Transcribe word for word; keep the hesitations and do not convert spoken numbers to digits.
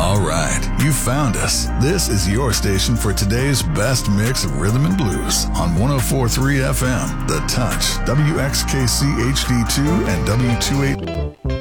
All right, you found us. This is your station for today's best mix of rhythm and blues on one oh four point three F M, The Touch, W X K C H D two, and W two eighty.